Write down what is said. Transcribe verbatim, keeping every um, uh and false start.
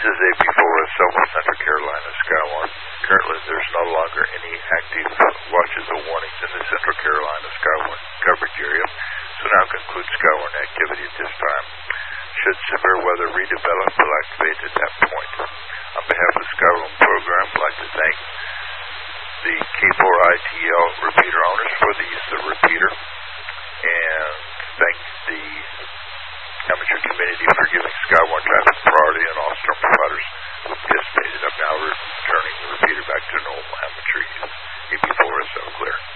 is A P four S O for Central Carolina Skywarn. Currently, there's no longer any active watches or warnings in the Central Carolina Skywarn coverage area, so now concludes Skywarn activity at this time. Should severe weather redevelop, we'll activate at that point. On behalf of the Skywarn program, I'd like to thank the K four I T L repeater owners for the use of the repeater, and thank the amateur community for giving Skywarn traffic priority and all storm providers who participated. I'm now returning the repeater back to normal amateur use. A P four S O clear.